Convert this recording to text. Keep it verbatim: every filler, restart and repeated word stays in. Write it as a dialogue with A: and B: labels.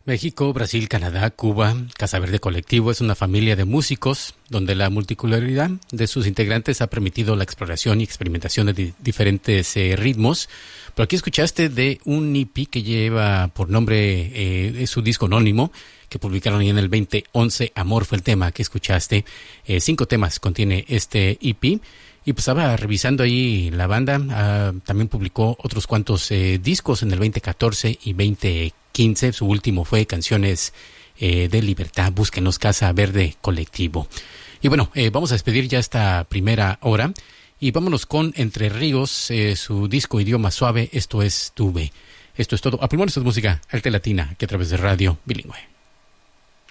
A: México, Brasil, Canadá, Cuba, Casa Verde Colectivo es una familia de músicos donde la multiculturalidad de sus integrantes ha permitido la exploración y experimentación de di- diferentes eh, ritmos. Pero aquí escuchaste de un E P que lleva por nombre, eh, es su disco anónimo, que publicaron ahí en el veinte once. Amor fue el tema que escuchaste. Eh, cinco temas contiene este E P. Y pues estaba revisando ahí la banda, uh, también publicó otros cuantos eh, discos en el veinte catorce y veinte quince. Su último fue Canciones eh, de Libertad. Búsquenos, Casa Verde Colectivo. Y bueno, eh, vamos a despedir ya esta primera hora y vámonos con Entre Ríos, eh, su disco Idioma Suave. Esto es Tuve. Esto es todo. A pulmón, esto es música arte latina, que a través de Radio Bilingüe.